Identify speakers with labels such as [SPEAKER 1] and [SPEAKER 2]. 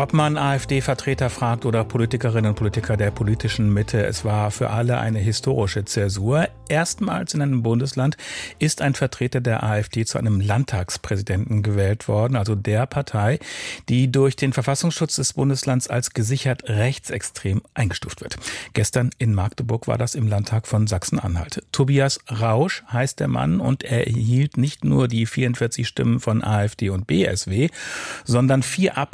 [SPEAKER 1] Ob man AfD-Vertreter fragt oder Politikerinnen und Politiker der politischen Mitte, es war für alle eine historische Zäsur. Erstmals in einem Bundesland ist ein Vertreter der AfD zu einem Landtagspräsidenten gewählt worden, also der Partei, die durch den Verfassungsschutz des Bundeslands als gesichert rechtsextrem eingestuft wird. Gestern in Magdeburg war das im Landtag von Sachsen-Anhalt. Tobias Rausch heißt der Mann und er erhielt nicht nur die 44 Stimmen von AfD und BSW, sondern 4